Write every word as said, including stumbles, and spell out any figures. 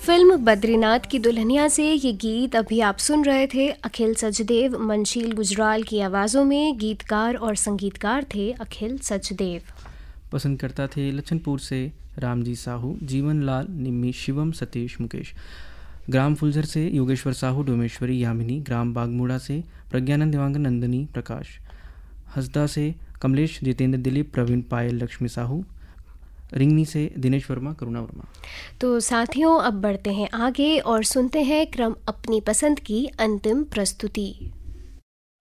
Film Badrinath की दुल्हनिया से ये गीत अभी आप सुन रहे थे। अखिल सचदेव, मंशील गुजराल की आवाज़ों में। गीतकार और संगीतकार थे अखिल सचदेव। पसंद करता थे लच्छनपुर से रामजी साहू, जीवन लाल, निम्मी, शिवम, सतीश, मुकेश। ग्राम फुलझर से योगेश्वर साहू, डोमेश्वरी, यामिनी। ग्राम बागमूड़ा से प्रज्ञानंद, देवांगन, नंदनी, प्रकाश। हसदा से कमलेश, जितेंद्र, दिलीप, प्रवीण, पायल, लक्ष्मी साहू। रिंगनी से दिनेश वर्मा, करुणा वर्मा। तो साथियों, अब बढ़ते हैं आगे और सुनते हैं क्रम अपनी पसंद की अंतिम प्रस्तुति।